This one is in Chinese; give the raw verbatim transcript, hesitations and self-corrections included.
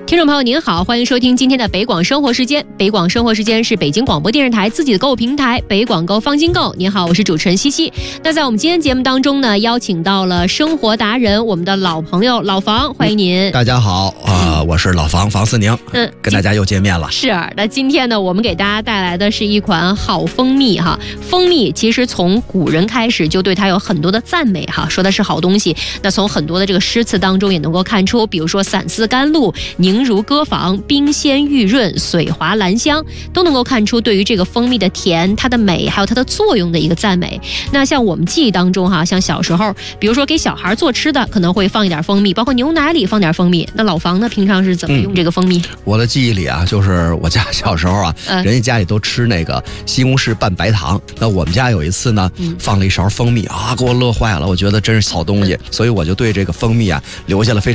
听众朋友您好，欢迎收听今天的北广生活时间。北广生活时间是北京广播电视台自己的购物平台北广购方金购。您好，我是主持人西西。那在我们今天节目当中呢，邀请到了生活达人，我们的老朋友老房，欢迎您。 大家好，呃，我是老房房思宁，嗯，跟大家又见面了。 是，那今天呢，我们给大家带来的是一款好蜂蜜哈。蜂蜜其实从古人开始就对它有很多的赞美哈，说的是好东西。那从很多的这个诗词当中也能够看出，比如说散丝甘露、凝如歌坊、冰鲜玉润、水滑兰香，都能够看出对于这个蜂蜜的甜、它的美还有它的作用的一个赞美。那像我们记忆当中哈，像小时候比如说给小孩做吃的可能会放一点蜂蜜，包括牛奶里放点蜂蜜。那老房呢平常是怎么用这个蜂蜜？ 嗯、我的记忆里啊，就是我家小时候啊、嗯、人家家里都吃那个西红柿拌白糖，那我们家有一次呢、嗯、放了一勺蜂蜜啊，给我乐坏了，我觉得真是好东西、嗯、所以我就对这个蜂蜜啊留下了非常